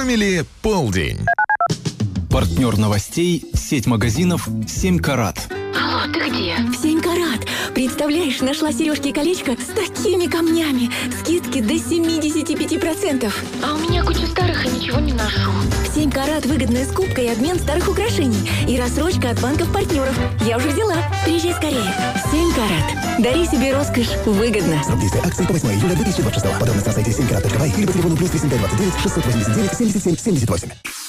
Гомеле полдень. Партнер новостей – сеть магазинов «7 карат». Алло, ты где? В 7 карат. Представляешь, нашла сережки и колечко с такими камнями. Скидки до 75%. А у меня куча старых и ничего не ношу. В 7 карат выгодная скупка и обмен старых украшений. И рассрочка от банков-партнеров. Я уже взяла. Приезжай скорее. 7 карат. Дари себе роскошь выгодно. Срок действия акции по 8 июля 2026. Подробности на сайте 7karat.by или по телефону +3529 689 77 78.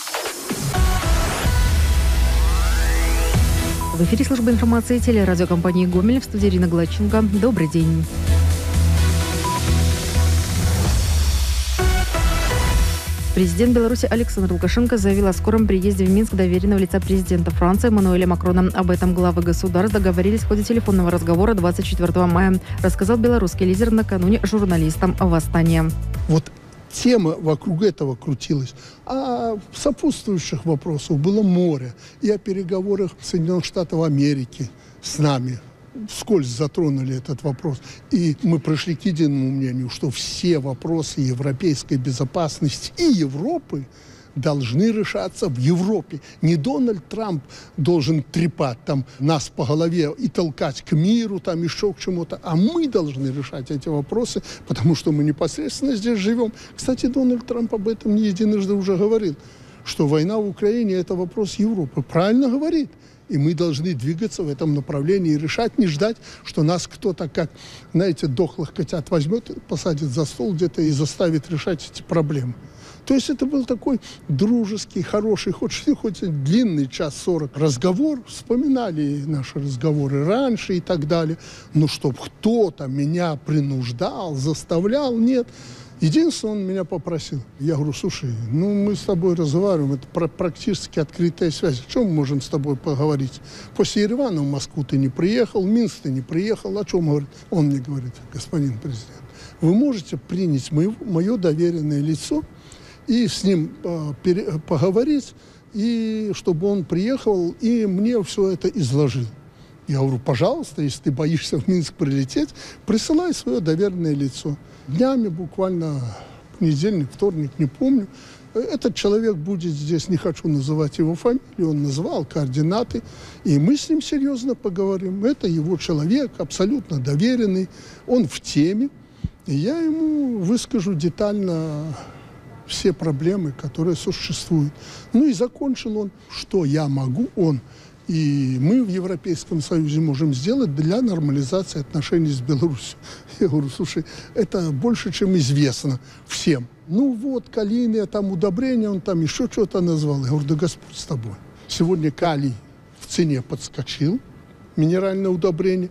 В эфире служба информации телерадиокомпании «Гомель», в студии Ирина Гладченко. Добрый день. Президент Беларуси Александр Лукашенко заявил о скором приезде в Минск доверенного лица президента Франции Эммануэля Макрона. Об этом главы государств договорились в ходе телефонного разговора 24 мая, рассказал белорусский лидер накануне журналистам «Восстания». Вот тема вокруг этого крутилась, а сопутствующих вопросов было море. И о переговорах Соединенных Штатов Америки с нами вскользь затронули этот вопрос. И мы пришли к единому мнению, что все вопросы европейской безопасности и Европы должны решаться в Европе. Не Дональд Трамп должен трепать там нас по голове и толкать к миру, там еще к чему-то, а мы должны решать эти вопросы, потому что мы непосредственно здесь живем. Кстати, Дональд Трамп об этом не единожды уже говорил, что война в Украине – это вопрос Европы. Правильно говорит. И мы должны двигаться в этом направлении и решать, не ждать, что нас кто-то, как, знаете, дохлых котят возьмет, посадит за стол где-то и заставит решать эти проблемы. То есть это был такой дружеский, хороший, хоть длинный, 1:40 разговор. Вспоминали наши разговоры раньше и так далее. Но чтоб кто-то меня принуждал, заставлял, нет. Единственное, он меня попросил. Я говорю, слушай, мы с тобой разговариваем, это практически открытая связь. О чем мы можем с тобой поговорить? После Еревана в Москву ты не приехал, в Минск ты не приехал. О чем говорит? Он мне говорит, господин президент, вы можете принять мое доверенное лицо и с ним поговорить, и чтобы он приехал и мне все это изложил. Я говорю, пожалуйста, если ты боишься в Минск прилететь, присылай свое доверенное лицо. Днями, буквально понедельник, вторник, не помню, этот человек будет здесь, не хочу называть его фамилию, он назвал координаты, и мы с ним серьезно поговорим. Это его человек, абсолютно доверенный, он в теме, и я ему выскажу детально все проблемы, которые существуют. И закончил он, что я могу, он. И мы в Европейском Союзе можем сделать для нормализации отношений с Беларусью. Я говорю, слушай, это больше, чем известно всем. Калийные там удобрения, он там еще что-то назвал. Я говорю, да Господь с тобой. Сегодня калий в цене подскочил, минеральное удобрение.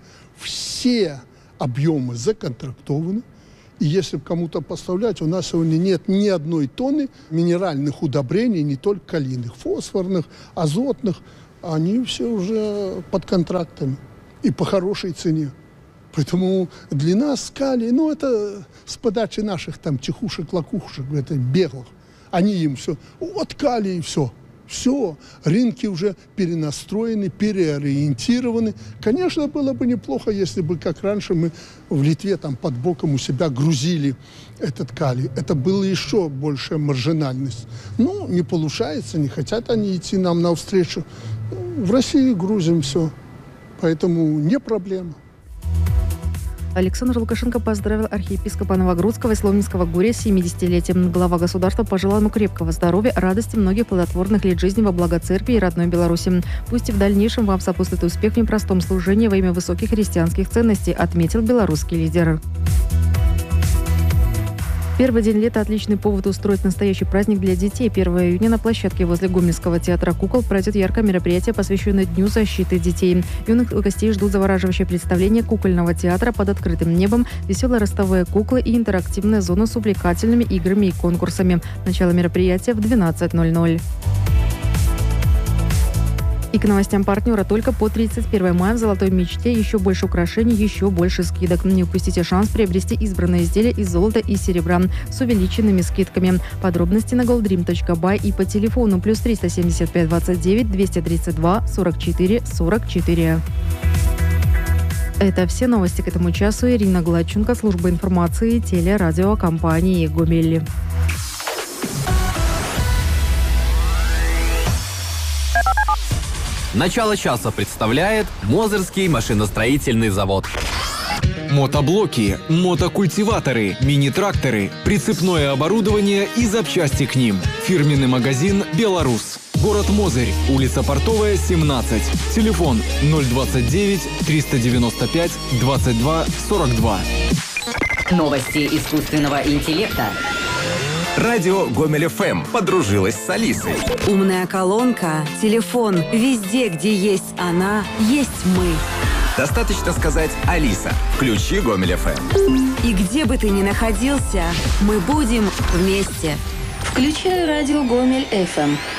Все объемы законтрактованы. И если кому-то поставлять, у нас сегодня нет ни одной тонны минеральных удобрений, не только калийных, фосфорных, азотных. Они все уже под контрактами и по хорошей цене. Поэтому для нас калий, это с подачи наших там тихушек-лакушек, это беглых. Они им все, вот калий, все. Все, рынки уже перенастроены, переориентированы. Конечно, было бы неплохо, если бы, как раньше, мы в Литве там под боком у себя грузили этот калий. Это была еще большая маржинальность. Не получается, не хотят они идти нам навстречу. В России грузим все, поэтому не проблема. Александр Лукашенко поздравил архиепископа Новогрудского и Сломинского Гурия с 70-летием. Глава государства пожелал ему крепкого здоровья, радости, многих плодотворных лет жизни во благо церкви и родной Беларуси. Пусть и в дальнейшем вам сопутствует успех в непростом служении во имя высоких христианских ценностей, отметил белорусский лидер. Первый день лета – отличный повод устроить настоящий праздник для детей. 1 июня на площадке возле Гомельского театра кукол пройдет яркое мероприятие, посвященное Дню защиты детей. Юных гостей ждут завораживающее представление кукольного театра под открытым небом, веселые ростовые куклы и интерактивная зона с увлекательными играми и конкурсами. Начало мероприятия в 12:00. И к новостям партнера. Только по 31 мая в «Золотой мечте» еще больше украшений, еще больше скидок. Не упустите шанс приобрести избранные изделия из золота и серебра с увеличенными скидками. Подробности на goldream.by и по телефону +3 375 29 232 44 44. Это все новости к этому часу. Ирина Гладченко, служба информации телерадиокомпании «Гомель». Начало часа представляет Мозырский машиностроительный завод. Мотоблоки, мотокультиваторы, мини-тракторы, прицепное оборудование и запчасти к ним. Фирменный магазин «Беларус». Город Мозырь, улица Портовая, 17. Телефон 029 395 22 42. Новости искусственного интеллекта. Радио Гомель ФМ подружилась с Алисой. Умная колонка, телефон, везде, где есть она, есть мы. Достаточно сказать: Алиса, включи Гомель ФМ. И где бы ты ни находился, мы будем вместе. Включай радио Гомель ФМ.